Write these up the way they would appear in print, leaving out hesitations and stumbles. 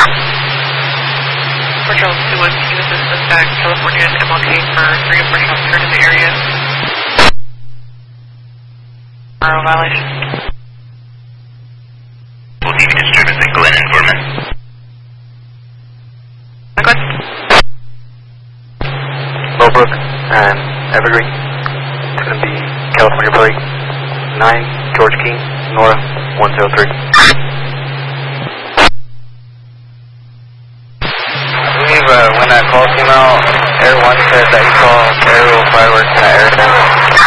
4 Charles 2 was you assist suspect California MLK for 3 to 4 shots heard in the area. Violation. Will TV disturbance in Glen Informant. Good. Lowbrook and Evergreen. It's going to be California plate 9 George King, Nora 103. I believe when that call came out, Air 1 said that he saw aerial fireworks in that area.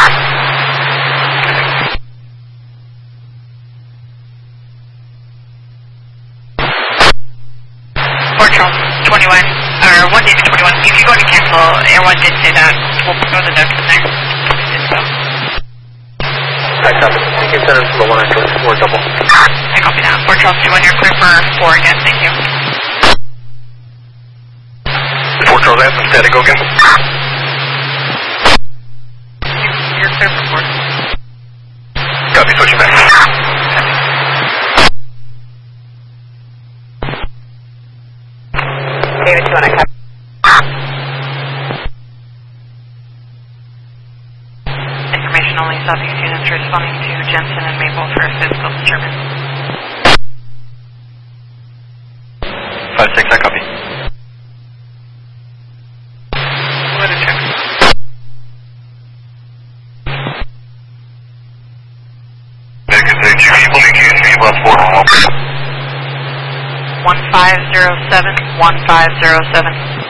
21, or 1 David 21. If you go to cancel, Air 1 did say that. We'll throw the notes in there. Did so. I copy. You can send us to the 1 or double. I copy that. 4 Charles 2 1, you're clear for 4 again. Thank you. 4 Charles Anthem, static, go again. You're clear for 4. Copy, switching back. David 2 1, I copy. Information only. Southeast units responding to Jensen and Maple for physical disturbance. 5-6, I copy. Weather check. Medic is a people make use of bus 4 on 1507, 1507.